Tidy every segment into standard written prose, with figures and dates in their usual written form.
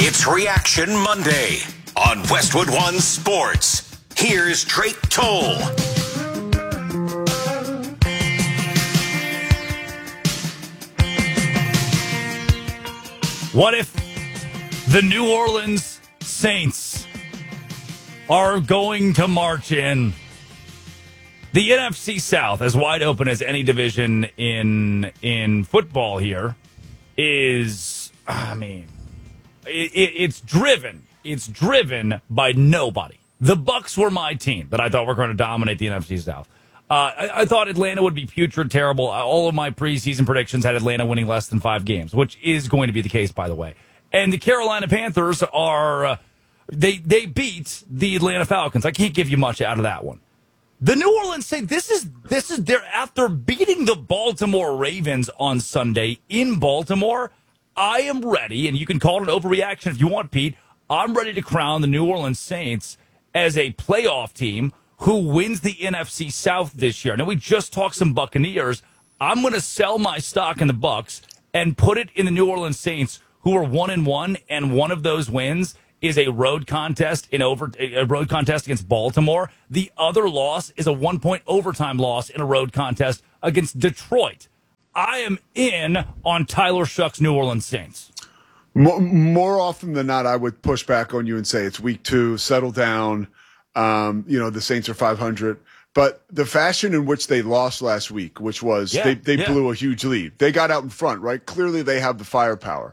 It's Reaction Monday on Westwood One Sports. Here's Drake Toll. What if the New Orleans Saints are going to march in? The NFC South, as wide open as any division in football here, is, it's driven by nobody. The Bucks were my team that I thought were going to dominate the NFC South. I thought Atlanta would be putrid, terrible. All of my preseason predictions had Atlanta winning less than 5 games, which is going to be the case, by the way. And the Carolina Panthers are they beat the Atlanta Falcons. I can't give you much out of that one. The New Orleans Saints, this is their, after beating the Baltimore Ravens on Sunday in Baltimore. I am ready, and you can call it an overreaction if you want, Pete. I'm ready to crown the New Orleans Saints as a playoff team who wins the NFC South this year. Now, we just talked some Buccaneers. I'm going to sell my stock in the Bucks and put it in the New Orleans Saints, who are 1-1, and one of those wins is a road contest against Baltimore. The other loss is a 1-point overtime loss in a road contest against Detroit. I am in on Tyler Shuck's New Orleans Saints. More often than not, I would push back on you and say it's week 2, settle down. The Saints are 500. But the fashion in which they lost last week, which was they blew a huge lead. They got out in front, right? Clearly they have the firepower.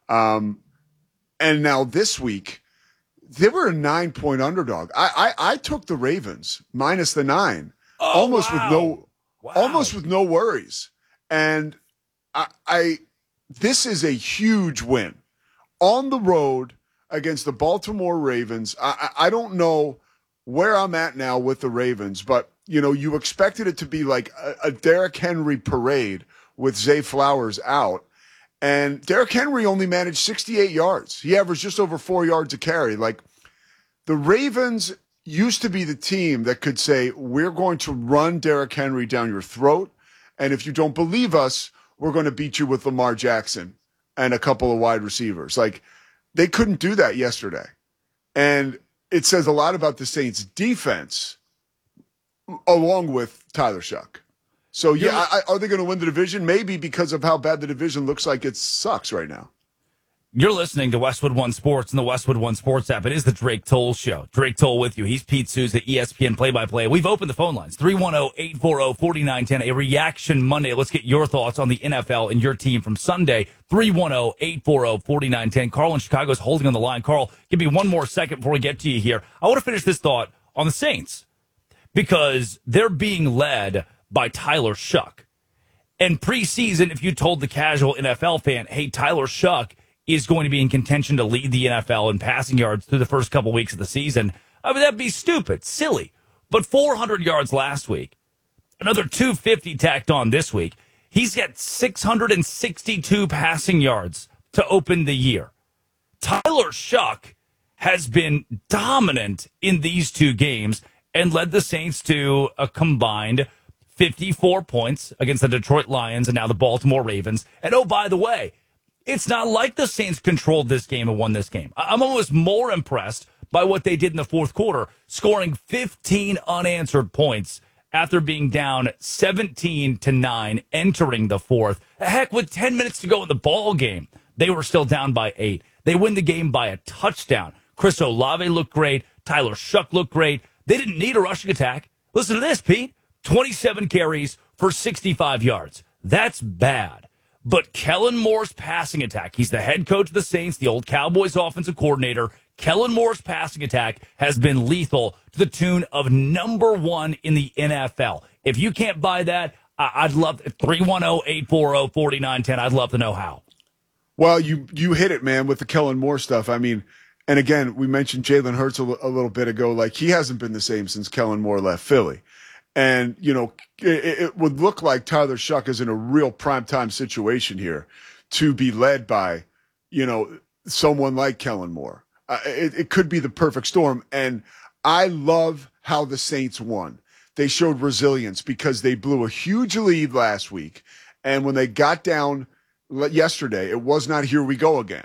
And now this week, they were a 9-point underdog. I took the Ravens minus the 9, almost with no worries. And this is a huge win on the road against the Baltimore Ravens. I don't know where I'm at now with the Ravens, but you expected it to be like a Derrick Henry parade with Zay Flowers out. And Derrick Henry only managed 68 yards. He averaged just over 4 yards a carry. Like, the Ravens used to be the team that could say, we're going to run Derrick Henry down your throat, and if you don't believe us, we're going to beat you with Lamar Jackson and a couple of wide receivers. Like, they couldn't do that yesterday. And it says a lot about the Saints' defense, along with Tyler Shuck. So, are they going to win the division? Maybe, because of how bad the division looks like it sucks right now. You're listening to Westwood One Sports and the Westwood One Sports app. It is the Drake Toll Show. Drake Toll with you. He's Pete Souza, ESPN play-by-play. We've opened the phone lines, 310-840-4910, a Reaction Monday. Let's get your thoughts on the NFL and your team from Sunday, 310-840-4910. Carl in Chicago is holding on the line. Carl, give me one more second before we get to you here. I want to finish this thought on the Saints, because they're being led by Tyler Shuck. And preseason, if you told the casual NFL fan, hey, Tyler Shuck is going to be in contention to lead the NFL in passing yards through the first couple weeks of the season, that'd be stupid, silly. But 400 yards last week, another 250 tacked on this week. He's got 662 passing yards to open the year. Tyler Shuck has been dominant in these 2 games and led the Saints to a combined 54 points against the Detroit Lions and now the Baltimore Ravens. And oh, by the way, it's not like the Saints controlled this game and won this game. I'm almost more impressed by what they did in the fourth quarter, scoring 15 unanswered points after being down 17-9 entering the fourth. Heck, with 10 minutes to go in the ball game, they were still down by 8. They win the game by a touchdown. Chris Olave looked great. Tyler Shuck looked great. They didn't need a rushing attack. Listen to this, Pete. 27 carries for 65 yards. That's bad. But Kellen Moore's passing attack, he's the head coach of the Saints, the old Cowboys offensive coordinator. Kellen Moore's passing attack has been lethal to the tune of number 1 in the NFL. If you can't buy that, I'd love 310-840-4910. I'd love to know how. Well, you hit it, man, with the Kellen Moore stuff. I mean, and again, we mentioned Jalen Hurts a little bit ago. Like, he hasn't been the same since Kellen Moore left Philly. And, it would look like Tyler Shuck is in a real primetime situation here to be led by, someone like Kellen Moore. It could be the perfect storm. And I love how the Saints won. They showed resilience because they blew a huge lead last week. And when they got down yesterday, it was not here we go again.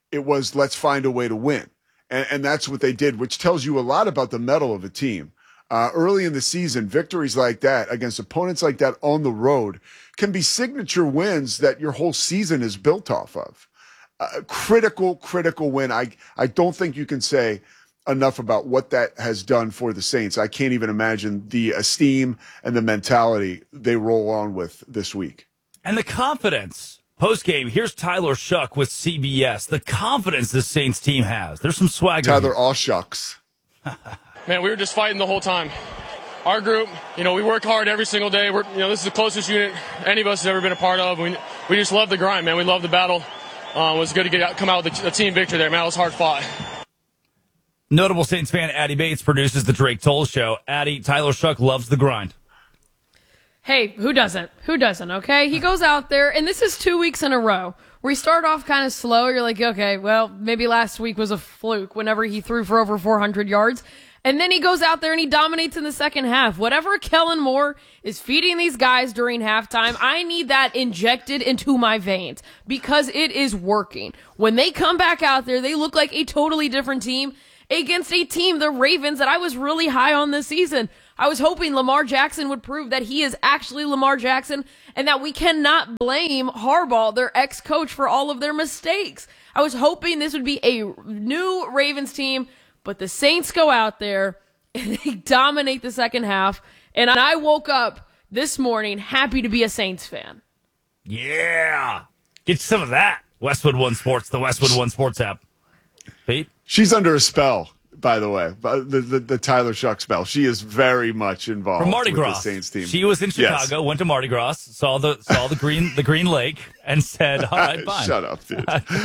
It was, let's find a way to win. And that's what they did, which tells you a lot about the mettle of a team. Early in the season, victories like that against opponents like that on the road can be signature wins that your whole season is built off of. Critical win. I don't think you can say enough about what that has done for the Saints. I can't even imagine the esteem and the mentality they roll on with this week. And the confidence. Post-game, here's Tyler Shuck with CBS. The confidence this Saints team has. There's some swagger. Tyler, all shucks. Man, we were just fighting the whole time. Our group, we work hard every single day. This is the closest unit any of us has ever been a part of. We just love the grind, man. We love the battle. It was good to come out with a team victory there, man. It was hard fought. Notable Saints fan Addie Bates produces the Drake Toll Show. Addie, Tyler Shuck loves the grind. Hey, who doesn't? Who doesn't, okay? He goes out there, and this is 2 weeks in a row where he started off kind of slow. You're like, okay, well, maybe last week was a fluke whenever he threw for over 400 yards. And then he goes out there and he dominates in the second half. Whatever Kellen Moore is feeding these guys during halftime, I need that injected into my veins because it is working. When they come back out there, they look like a totally different team against a team, the Ravens, that I was really high on this season. I was hoping Lamar Jackson would prove that he is actually Lamar Jackson and that we cannot blame Harbaugh, their ex-coach, for all of their mistakes. I was hoping this would be a new Ravens team. But the Saints go out there and they dominate the second half. And I woke up this morning happy to be a Saints fan. Yeah. Get some of that. Westwood One Sports, the Westwood One Sports app. Pete? She's under a spell, by the way. The Tyler Shuck spell. She is very much involved From Mardi with Gras. the Saints team. She was in Chicago, Yes. went to Mardi Gras, saw the green lake, and said, all right, fine. Shut up, dude.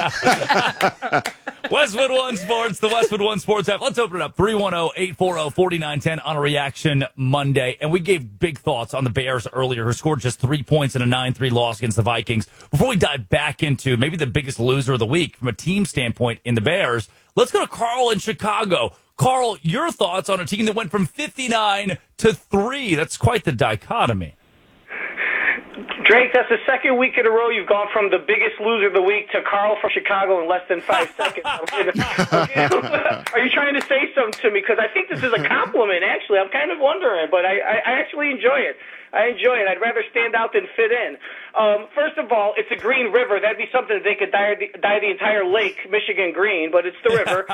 Westwood One Sports, the Westwood One Sports app. Let's open it up. 310-840-4910 on a Reaction Monday. And we gave big thoughts on the Bears earlier, who scored just 3 points in a 9-3 loss against the Vikings. Before we dive back into maybe the biggest loser of the week from a team standpoint in the Bears, let's go to Carl in Chicago. Carl, your thoughts on a team that went from 59 to 3. That's quite the dichotomy. Drake, that's the second week in a row you've gone from the biggest loser of the week to Carl from Chicago in less than 5 seconds. Are you trying to say something to me? Because I think this is a compliment, actually. I'm kind of wondering, but I actually enjoy it. I enjoy it. I'd rather stand out than fit in. First of all, it's a green river. That'd be something that they could dye the entire lake, Michigan, green, but it's the river.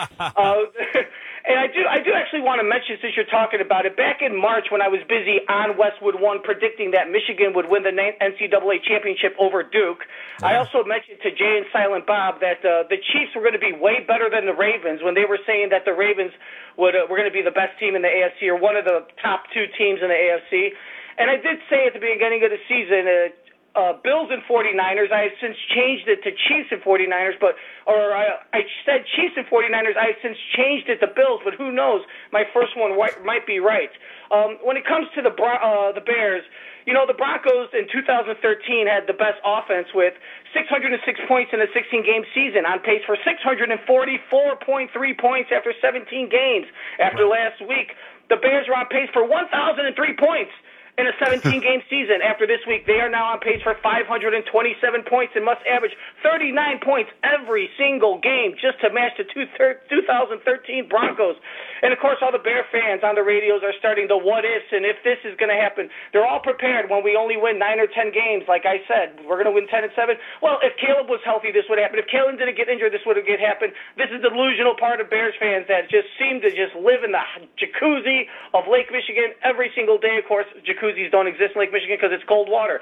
And I do actually want to mention, since you're talking about it, back in March when I was busy on Westwood One predicting that Michigan would win the NCAA championship over Duke, I also mentioned to Jay and Silent Bob that the Chiefs were going to be way better than the Ravens when they were saying that the Ravens were going to be the best team in the AFC or one of the top 2 teams in the AFC. And I did say at the beginning of the season, Bills and 49ers. I have since changed it to Chiefs and 49ers, I said Chiefs and 49ers. I have since changed it to Bills, but who knows? My first one might be right. When it comes to the Bears, the Broncos in 2013 had the best offense with 606 points in a 16-game season, on pace for 644.3 points after 17 games after last week. The Bears are on pace for 1,003 points in a 17-game season. After this week, they are now on pace for 527 points and must average 39 points every single game just to match the 2013 Broncos. And, of course, all the Bear fans on the radios are starting the what-ifs and if this is going to happen. They're all prepared when we only win 9 or 10 games. Like I said, we're going to win 10 and 7. Well, if Caleb was healthy, this would happen. If Caleb didn't get injured, this would have happened. This is the delusional part of Bears fans that just seem to just live in the jacuzzi of Lake Michigan every single day. Of course, jacuzzis don't exist in Lake Michigan because it's cold water.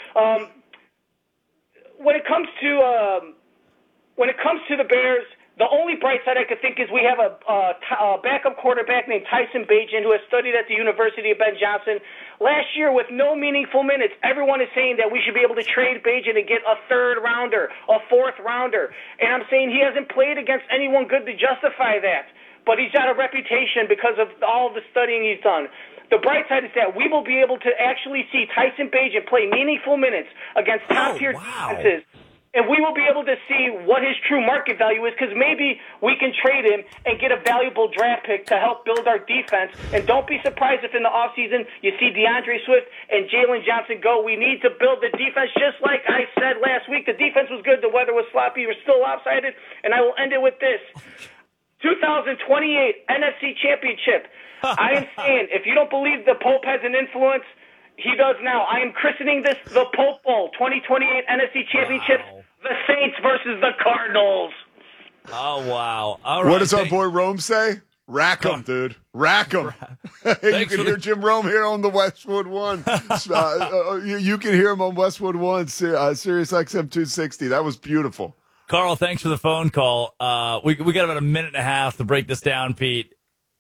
When it comes to the Bears, the only bright side I could think is we have a backup quarterback named Tyson Bagent who has studied at the University of Ben Johnson. Last year, with no meaningful minutes, everyone is saying that we should be able to trade Bagent and get a 3rd rounder, a 4th rounder. And I'm saying he hasn't played against anyone good to justify that. But he's got a reputation because of all of the studying he's done. The bright side is that we will be able to actually see Tyson Bagent play meaningful minutes against top-tier defenses and we will be able to see what his true market value is, because maybe we can trade him and get a valuable draft pick to help build our defense. And don't be surprised if in the offseason you see DeAndre Swift and Jalen Johnson go. We need to build the defense, just like I said last week. The defense was good. The weather was sloppy. We're still lopsided. And I will end it with this. 2028 NFC Championship. I am saying, if you don't believe the Pope has an influence, he does now. I am christening this the Pope Bowl 2028 NFC Championship. Wow. The Saints versus the Cardinals. Oh, wow. All right. What does our boy Rome say? Rack 'em, dude. Rack 'em. You can hear Jim Rome here on the Westwood One. You can hear him on Westwood One, Sirius XM 260. That was beautiful. Carl, thanks for the phone call. We got about a minute and a half to break this down, Pete.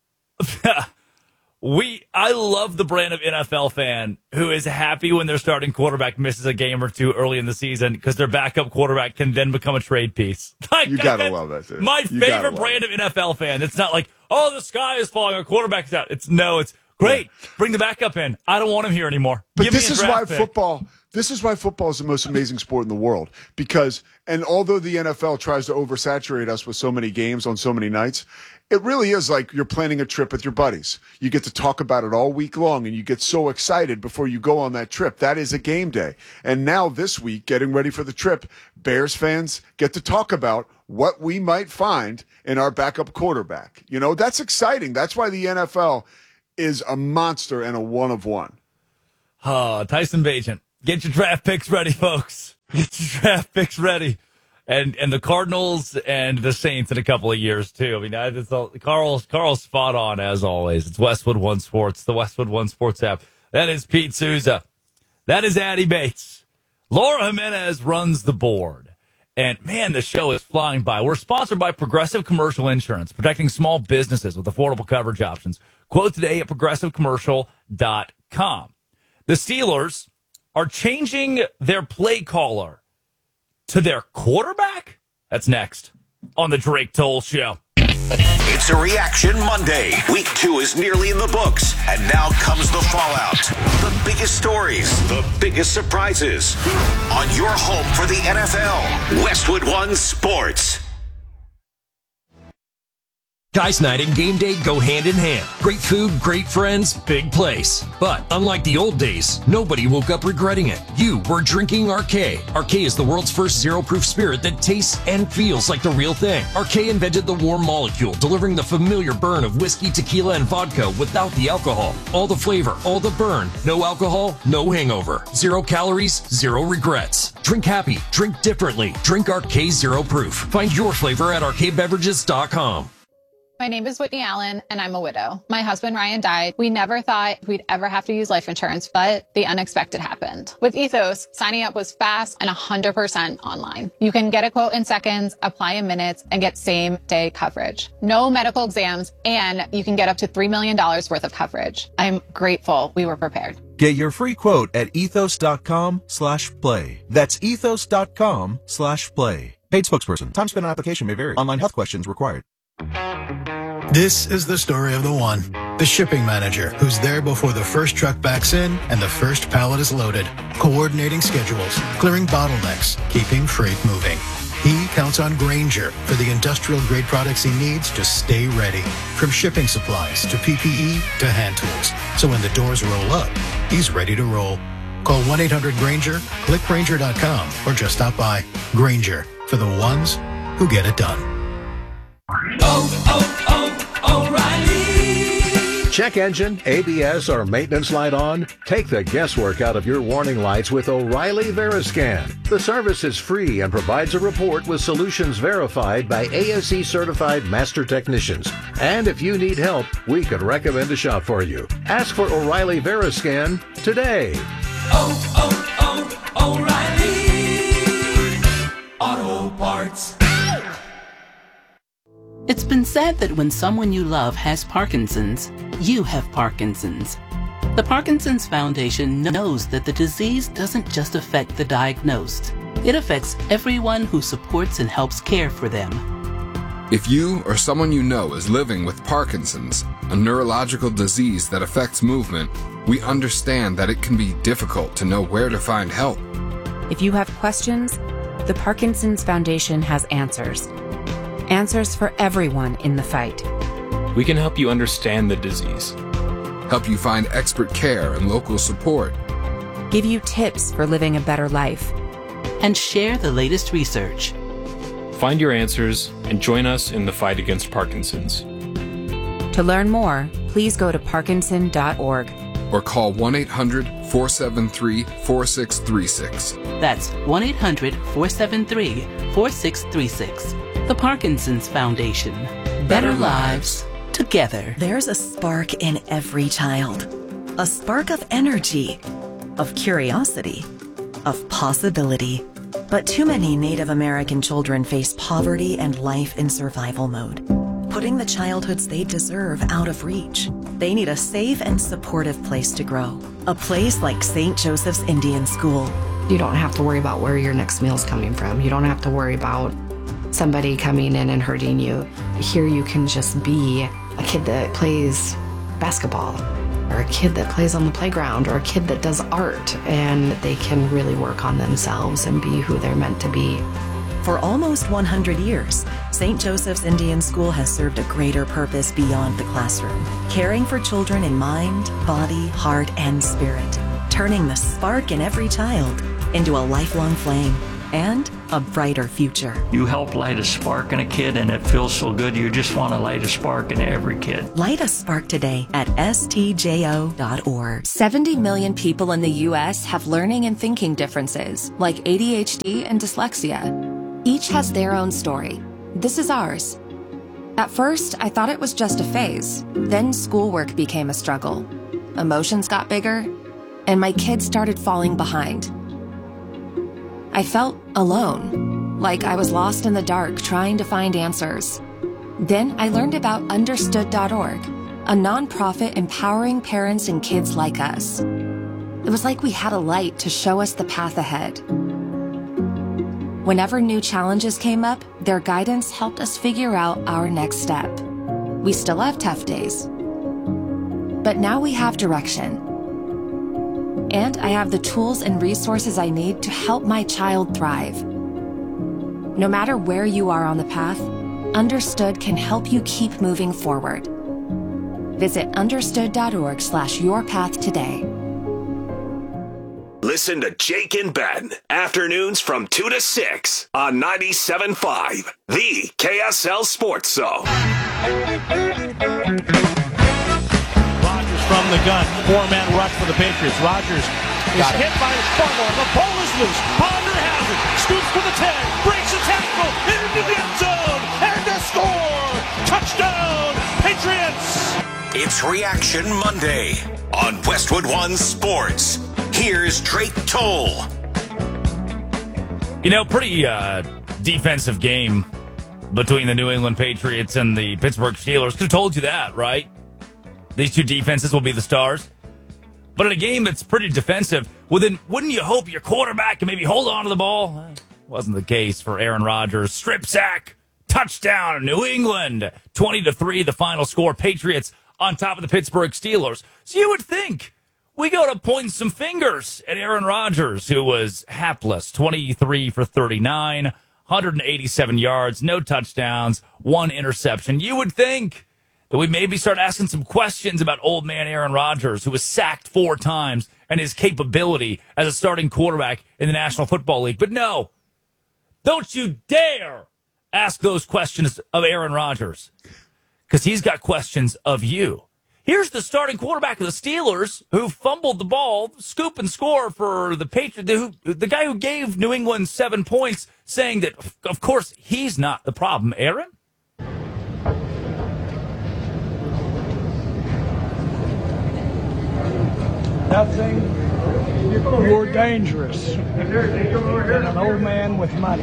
I love the brand of NFL fan who is happy when their starting quarterback misses a game or two early in the season because their backup quarterback can then become a trade piece. Like, you gotta love that, dude. My favorite brand of NFL fan. It's not like, oh, the sky is falling, our quarterback's out. It's great. Yeah. Bring the backup in. I don't want him here anymore. But this is why football is the most amazing sport in the world. Because, and although the NFL tries to oversaturate us with so many games on so many nights, it really is like you're planning a trip with your buddies. You get to talk about it all week long, and you get so excited before you go on that trip. That is a game day. And now this week, getting ready for the trip, Bears fans get to talk about what we might find in our backup quarterback. You know, that's exciting. That's why the NFL is a monster and a one of one. Tyson Bagent. Get your draft picks ready, folks. Get your draft picks ready. And the Cardinals and the Saints in a couple of years, too. I mean, Carl's spot on, as always. It's Westwood One Sports, the Westwood One Sports app. That is Pete Souza. That is Addie Bates. Laura Jimenez runs the board. And, man, the show is flying by. We're sponsored by Progressive Commercial Insurance, protecting small businesses with affordable coverage options. Quote today at progressivecommercial.com. The Steelers are changing their play caller to their quarterback? That's next on the Drake Toll Show. It's a Reaction Monday. Week 2 is nearly in the books, and now comes the fallout. The biggest stories, the biggest surprises. On your home for the NFL, Westwood One Sports. Guys night and game day go hand in hand. Great food, great friends, big place. But unlike the old days, nobody woke up regretting it. You were drinking Arcade. Arcade is the world's first zero-proof spirit that tastes and feels like the real thing. Arcade invented the warm molecule, delivering the familiar burn of whiskey, tequila, and vodka without the alcohol. All the flavor, all the burn. No alcohol, no hangover. 0 calories, 0 regrets. Drink happy, drink differently. Drink Arcade Zero Proof. Find your flavor at arcadebeverages.com. My name is Whitney Allen, and I'm a widow. My husband, Ryan, died. We never thought we'd ever have to use life insurance, but the unexpected happened. With Ethos, signing up was fast and 100% online. You can get a quote in seconds, apply in minutes, and get same-day coverage. No medical exams, and you can get up to $3 million worth of coverage. I'm grateful we were prepared. Get your free quote at ethos.com/play. That's ethos.com/play. Paid spokesperson. Time spent on application may vary. Online health questions required. This is the story of the one, the shipping manager, who's there before the first truck backs in and the first pallet is loaded, coordinating schedules, clearing bottlenecks, keeping freight moving. He counts on Grainger for the industrial-grade products he needs to stay ready, from shipping supplies to PPE to hand tools. So when the doors roll up, he's ready to roll. Call 1-800-GRAINGER, click Grainger.com, or just stop by. Grainger, for the ones who get it done. O'Reilly. Check engine, ABS, or maintenance light on? Take the guesswork out of your warning lights with O'Reilly Veriscan. The service is free and provides a report with solutions verified by ASE certified master technicians. And if you need help, we could recommend a shop for you. Ask for O'Reilly Veriscan today. O'Reilly Auto Parts. It's been said that when someone you love has Parkinson's, you have Parkinson's. The Parkinson's Foundation knows that the disease doesn't just affect the diagnosed. It affects everyone who supports and helps care for them. If you or someone you know is living with Parkinson's, a neurological disease that affects movement, we understand that it can be difficult to know where to find help. If you have questions, the Parkinson's Foundation has answers. Answers for everyone in the fight. We can help you understand the disease, help you find expert care and local support, give you tips for living a better life, and share the latest research. Find your answers and join us in the fight against Parkinson's. To learn more, please go to parkinson.org or call 1-800-473-4636. That's 1-800-473-4636. The Parkinson's Foundation. Better lives together. There's a spark in every child. A spark of energy, of curiosity, of possibility. But too many Native American children face poverty and life in survival mode, putting the childhoods they deserve out of reach. They need a safe and supportive place to grow. A place like St. Joseph's Indian School. You don't have to worry about where your next meal's coming from. You don't have to worry about somebody coming in and hurting you. Here you can just be a kid that plays basketball, or a kid that plays on the playground, or a kid that does art, and they can really work on themselves and be who they're meant to be. For almost 100 years, St. Joseph's Indian School has served a greater purpose beyond the classroom, caring for children in mind, body, heart, and spirit, turning the spark in every child into a lifelong flame and a brighter future. You help light a spark in a kid, and it feels so good. You just want to light a spark in every kid. Light a spark today at stjo.org. 70 million people in the U.S. have learning and thinking differences, like ADHD and dyslexia. Each has their own story. This is ours. At first, I thought it was just a phase. Then schoolwork became a struggle. Emotions got bigger, and my kids started falling behind. I felt alone, like I was lost in the dark trying to find answers. Then I learned about Understood.org, a nonprofit empowering parents and kids like us. It was like we had a light to show us the path ahead. Whenever new challenges came up, their guidance helped us figure out our next step. We still have tough days, but now we have direction. And I have the tools and resources I need to help my child thrive. No matter where you are on the path, Understood can help you keep moving forward. Visit understood.org/yourpath today. Listen to Jake and Ben, afternoons from 2 to 6 on 97.5, the KSL Sports Zone. From the gun, four-man rush for the Patriots. Rodgers is hit by his fumble, and the ball is loose. Ponder has it, scoops for the 10, breaks a tackle, into the end zone, and a score! Touchdown, Patriots! It's Reaction Monday on Westwood One Sports. Here's Drake Toll. You know, pretty defensive game between the New England Patriots and the Pittsburgh Steelers. Could have told you that, right? These two defenses will be the stars. But in a game that's pretty defensive, well, then wouldn't you hope your quarterback can maybe hold on to the ball? Wasn't the case for Aaron Rodgers. Strip sack, touchdown, New England. 20-3, the final score. Patriots on top of the Pittsburgh Steelers. So you would think we go to point some fingers at Aaron Rodgers, who was hapless. 23 for 39, 187 yards, no touchdowns, one interception. You would think that we maybe start asking some questions about old man Aaron Rodgers, who was sacked 4 times, and his capability as a starting quarterback in the National Football League. But no, don't you dare ask those questions of Aaron Rodgers, because he's got questions of you. Here's the starting quarterback of the Steelers who fumbled the ball, scoop and score for the Patriots, the guy who gave New England 7 points, saying that, of course, he's not the problem. Aaron? Nothing more dangerous than an old man with money.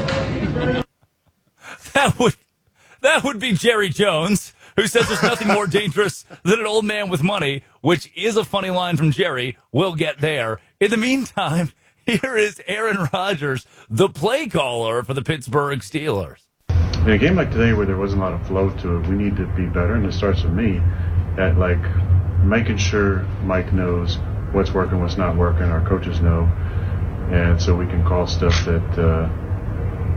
That would be Jerry Jones, who says there's nothing more dangerous than an old man with money, which is a funny line from Jerry. We'll get there. In the meantime, here is Aaron Rodgers, the play caller for the Pittsburgh Steelers. In a game like today where there wasn't a lot of flow to it, we need to be better, and it starts with me at making sure Mike knows what's working, what's not working, our coaches know, and so we can call stuff that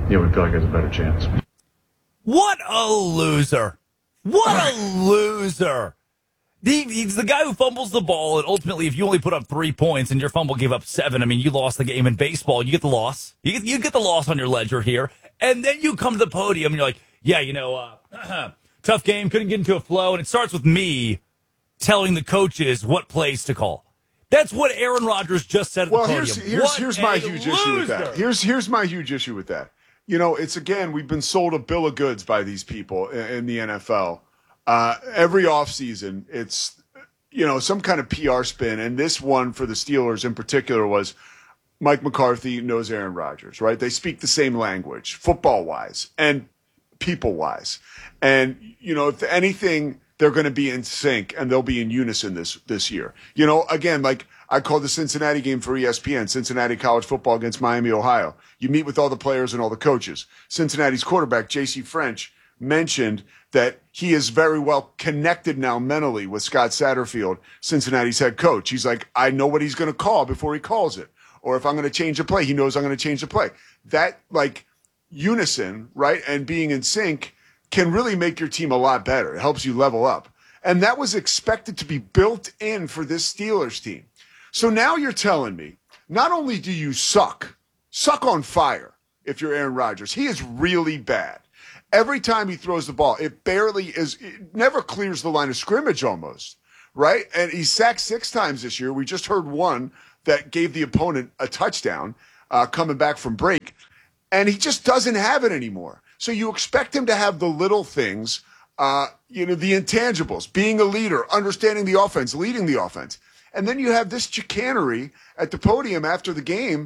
we feel like there's a better chance. What a loser. What a loser. He's the guy who fumbles the ball, and ultimately, if you only put up 3 points and your fumble gave up 7, I mean, you lost the game in baseball. You get the loss. You get the loss on your ledger here. And then you come to the podium, and you're like, yeah, tough game, couldn't get into a flow. And it starts with me telling the coaches what plays to call. That's what Aaron Rodgers just said at the podium. Here's my huge issue with that. Here's my huge issue with that. It's, again, we've been sold a bill of goods by these people in the NFL. Every offseason, it's, some kind of PR spin. And this one for the Steelers in particular was Mike McCarthy knows Aaron Rodgers, right? They speak the same language, football-wise and people-wise. And, if anything, they're going to be in sync and they'll be in unison this year. Again, like I called the Cincinnati game for ESPN, Cincinnati college football against Miami, Ohio. You meet with all the players and all the coaches. Cincinnati's quarterback, J.C. French, mentioned that he is very well connected now mentally with Scott Satterfield, Cincinnati's head coach. He's like, I know what he's going to call before he calls it. Or if I'm going to change a play, he knows I'm going to change the play. That, unison, right, and being in sync can really make your team a lot better. It helps you level up. And that was expected to be built in for this Steelers team. So now you're telling me, not only do you suck on fire if you're Aaron Rodgers, he is really bad. Every time he throws the ball, it never clears the line of scrimmage almost, right? And he's sacked 6 times this year. We just heard one that gave the opponent a touchdown coming back from break. And he just doesn't have it anymore. So you expect him to have the little things, the intangibles, being a leader, understanding the offense, leading the offense. And then you have this chicanery at the podium after the game.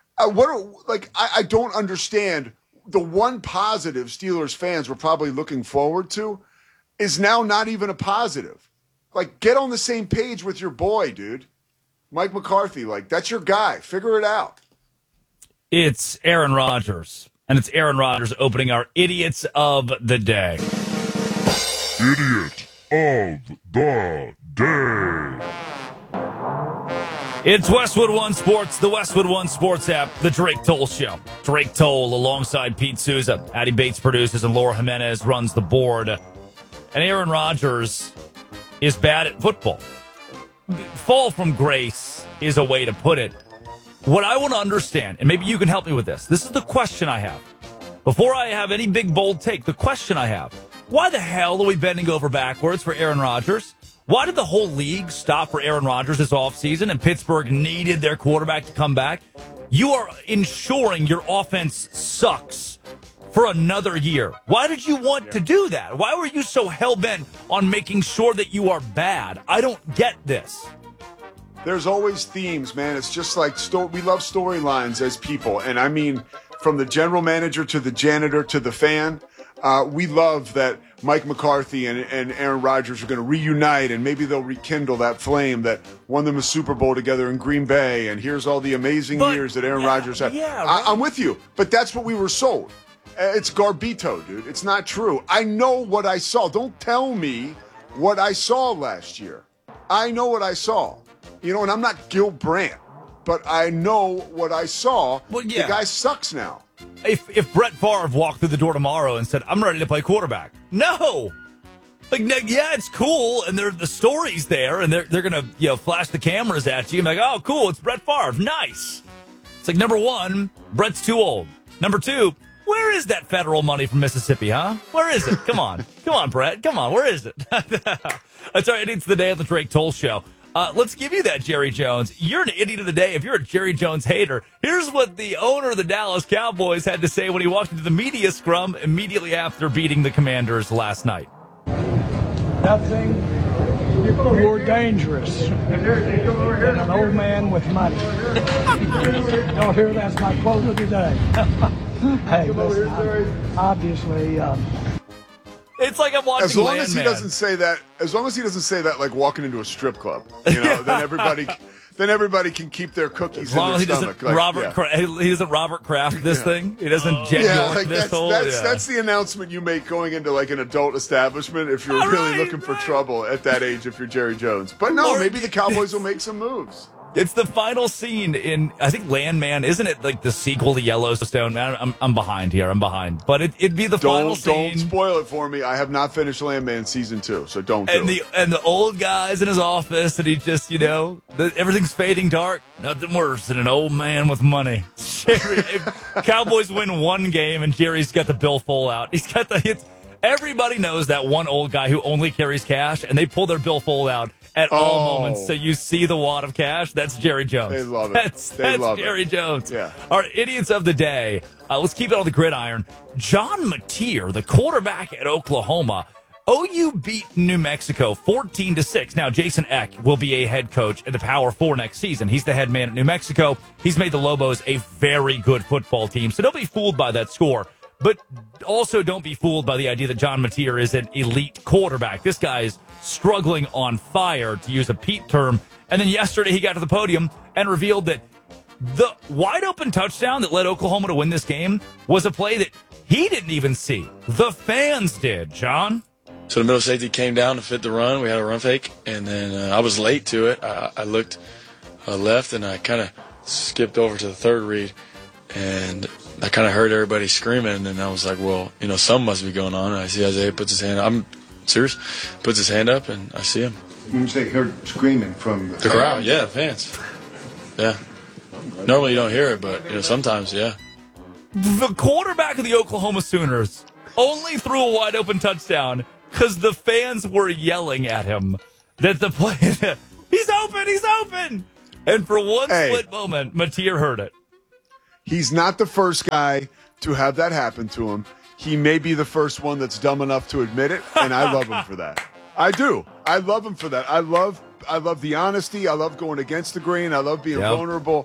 I don't understand. The one positive Steelers fans were probably looking forward to is now not even a positive. Get on the same page with your boy, dude. Mike McCarthy, that's your guy. Figure it out. It's Aaron Rodgers, and it's Aaron Rodgers opening our Idiots of the Day. Idiot of the Day. It's Westwood One Sports, the Westwood One Sports app, the Drake Toll Show. Drake Toll alongside Pete Souza. Addie Bates produces and Laura Jimenez runs the board. And Aaron Rodgers is bad at football. Fall from grace is a way to put it. What I want to understand, and maybe you can help me with this. This is the question I have. Before I have any big, bold take, the question I have. Why the hell are we bending over backwards for Aaron Rodgers? Why did the whole league stop for Aaron Rodgers this offseason and Pittsburgh needed their quarterback to come back? You are ensuring your offense sucks for another year. Why did you want to do that? Why were you so hell-bent on making sure that you are bad? I don't get this. There's always themes, man. It's just like we love storylines as people. And I mean, from the general manager to the janitor to the fan, we love that Mike McCarthy and Aaron Rodgers are going to reunite, and maybe they'll rekindle that flame that won them a Super Bowl together in Green Bay. And here's all the amazing years that Aaron Rodgers had. Yeah, right. I'm with you, but that's what we were sold. It's garbito, dude. It's not true. I know what I saw. Don't tell me what I saw last year. I know what I saw. And I'm not Gil Brandt, but I know what I saw. Well, yeah. The guy sucks now. If Brett Favre walked through the door tomorrow and said, I'm ready to play quarterback. No. Yeah, it's cool, and the story's there, and they're going to flash the cameras at you and be like, oh, cool, it's Brett Favre. Nice. It's like, number one, Brett's too old. Number two, where is that federal money from Mississippi, huh? Where is it? Come on. Come on, Brett. Come on. Where is it? That's right. It's the day of the Drake Toll Show. Let's give you that, Jerry Jones. You're an idiot of the day if you're a Jerry Jones hater. Here's what the owner of the Dallas Cowboys had to say when he walked into the media scrum immediately after beating the Commanders last night. Nothing more dangerous than an old man with money. Y'all hear that's my quote of the day. Hey, listen, obviously... It's like I'm watching As long Landman. as he doesn't say that like walking into a strip club, then everybody can keep their cookies in their stomach. He doesn't Robert Kraft this thing. He doesn't Jet York this whole. That's the announcement you make going into like an adult establishment if you're really looking for trouble at that age. If you're Jerry Jones, but no, maybe the Cowboys will make some moves. It's the final scene in, I think, Landman. Isn't it like the sequel to Yellowstone? Man, I'm behind here. I'm behind. But it'd be the final scene. Don't spoil it for me. I have not finished Landman season 2, so don't do it. And the old guy's in his office, and he just, everything's fading dark. Nothing worse than an old man with money. Cowboys win one game, and Jerry's got the billfold out. He's got the hits. Everybody knows that one old guy who only carries cash, and they pull their billfold out at all moments, so you see the wad of cash. That's Jerry Jones. They love it. That's Jerry Jones. Yeah. Our idiots of the day. Let's keep it on the gridiron. John Mateer, the quarterback at Oklahoma. OU beat New Mexico 14-6. Now, Jason Eck will be a head coach at the Power 4 next season. He's the head man at New Mexico. He's made the Lobos a very good football team, so don't be fooled by that score. But also don't be fooled by the idea that John Mateer is an elite quarterback. This guy is struggling on fire, to use a Pete term. And then yesterday he got to the podium and revealed that the wide open touchdown that led Oklahoma to win this game was a play that he didn't even see. The fans did, John. So the middle safety came down to fit the run. We had a run fake, and then I was late to it. I looked left, and I kind of skipped over to the third read, and I kind of heard everybody screaming, and I was like, well, something must be going on. And I see Isaiah puts his hand up. I'm serious. Puts his hand up, and I see him. You say heard screaming from the crowd? Yeah, fans. Yeah. Normally you don't hear it, but sometimes, yeah. The quarterback of the Oklahoma Sooners only threw a wide open touchdown because the fans were yelling at him that the play, he's open. And for one split moment, Mateer heard it. He's not the first guy to have that happen to him. He may be the first one that's dumb enough to admit it, and I love him for that. I do. I love him for that. I love the honesty. I love going against the grain. I love being vulnerable.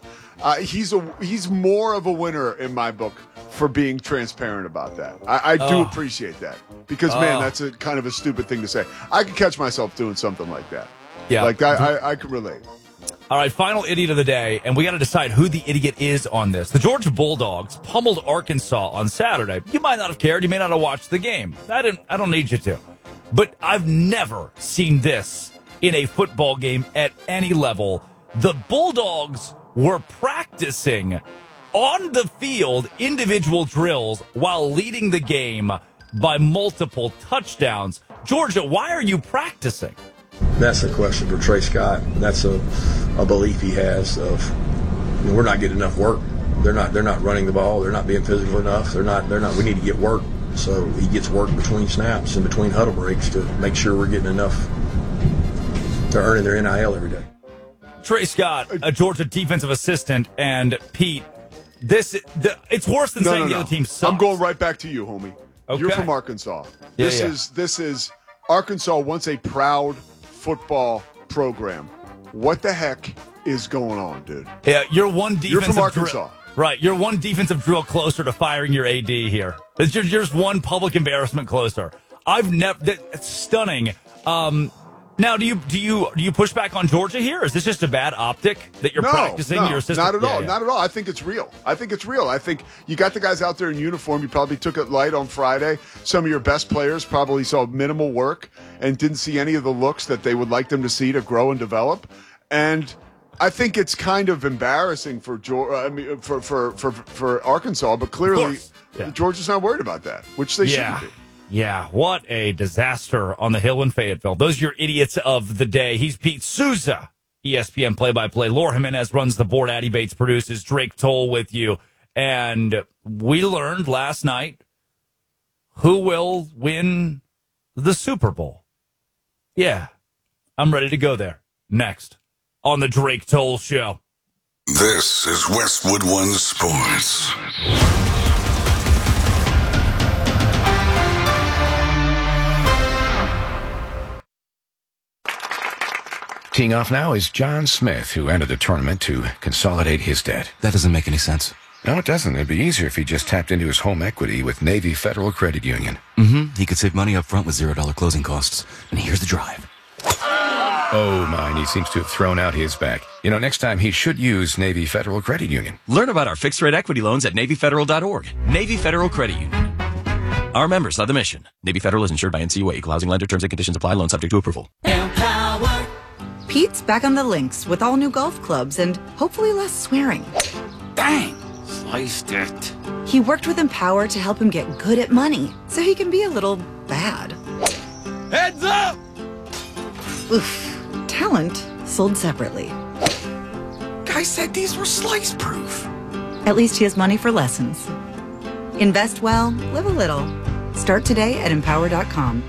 He's more of a winner in my book for being transparent about that. I do appreciate that because, man, that's a kind of a stupid thing to say. I could catch myself doing something like that. Yeah. Like I could relate. All right, final idiot of the day, and we got to decide who the idiot is on this. The Georgia Bulldogs pummeled Arkansas on Saturday. You might not have cared. You may not have watched the game. I don't need you to. But I've never seen this in a football game at any level. The Bulldogs were practicing on the field individual drills while leading the game by multiple touchdowns. Georgia, why are you practicing? That's a question for Trey Scott. That's a belief he has of we're not getting enough work. They're not running the ball. They're not being physical enough. They're not. We need to get work. So he gets work between snaps and between huddle breaks to make sure we're getting enough to earning their NIL every day. Trey Scott, a Georgia defensive assistant, and Pete. It's worse than saying the other team sucks. I'm going right back to you, homie. Okay. You're from Arkansas. Yeah, This is Arkansas once a proud football program. What the heck is going on, dude? Yeah, you're one defensive You're from Arkansas. Right, you're one defensive drill closer to firing your AD here. You're just one public embarrassment closer. It's stunning. Now, do you push back on Georgia here? Is this just a bad optic that you're practicing your system? Not at all. Not at all. I think it's real. I think you got the guys out there in uniform. You probably took it light on Friday. Some of your best players probably saw minimal work and didn't see any of the looks that they would like them to see to grow and develop. And I think it's kind of embarrassing for Arkansas, but clearly Georgia's not worried about that, which they shouldn't be. Yeah, what a disaster on the Hill in Fayetteville. Those are your idiots of the day. He's Pete Souza, ESPN play-by-play. Laura Jimenez runs the board. Addie Bates produces. Drake Toll with you. And we learned last night who will win the Super Bowl. Yeah, I'm ready to go there. Next on the Drake Toll Show. This is Westwood One Sports. Teeing off now is John Smith, who entered the tournament to consolidate his debt. That doesn't make any sense. No, it doesn't. It'd be easier if he just tapped into his home equity with Navy Federal Credit Union. Mm-hmm. He could save money up front with $0 closing costs. And here's the drive. Oh, my, he seems to have thrown out his back. Next time he should use Navy Federal Credit Union. Learn about our fixed-rate equity loans at NavyFederal.org. Navy Federal Credit Union. Our members are the mission. Navy Federal is insured by NCUA. Equal housing lender. Terms and conditions apply. Loan subject to approval. Empower. Pete's back on the links with all new golf clubs and hopefully less swearing. Dang! Sliced it. He worked with Empower to help him get good at money, so he can be a little bad. Heads up! Oof. Talent sold separately. Guy said these were slice-proof. At least he has money for lessons. Invest well, live a little. Start today at Empower.com.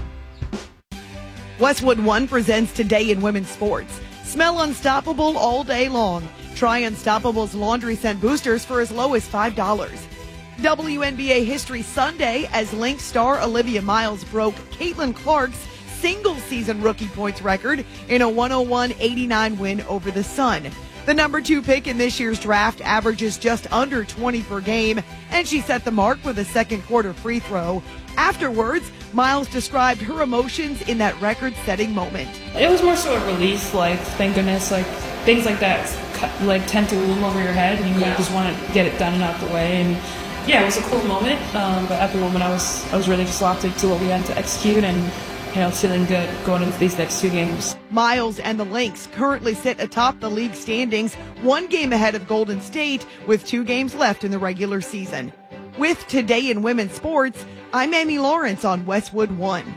Westwood One presents Today in Women's Sports. Smell unstoppable all day long. Try Unstoppable's laundry scent boosters for as low as $5. WNBA History Sunday as Lynx star Olivia Miles broke Caitlin Clark's single-season rookie points record in a 101-89 win over the Sun. The number 2 pick in this year's draft averages just under 20 per game, and she set the mark with a second-quarter free throw. Afterwards, Miles described her emotions in that record-setting moment. It was more so a release, like, thank goodness, like, things like that, like, tend to loom over your head, and you just want to get it done and out the way, and yeah, it was a cool moment, but at the moment I was really just locked into what we had to execute, and feeling good going into these next 2 games. Miles and the Lynx currently sit atop the league standings, 1 game ahead of Golden State, with 2 games left in the regular season. With Today in Women's Sports, I'm Amy Lawrence on Westwood One.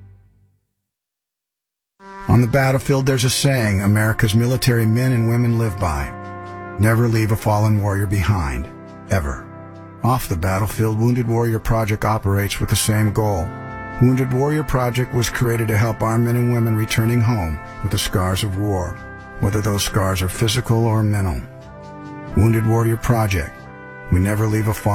On the battlefield, there's a saying America's military men and women live by. Never leave a fallen warrior behind, ever. Off the battlefield, Wounded Warrior Project operates with the same goal. Wounded Warrior Project was created to help our men and women returning home with the scars of war, whether those scars are physical or mental. Wounded Warrior Project. We never leave a fallen